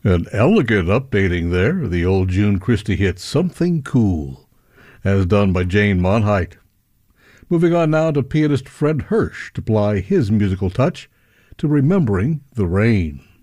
An elegant updating there, the old June Christie hit Something Cool, as done by Jane Monheit. Moving on now to pianist Fred Hersch to apply his musical touch to Remembering the Rain.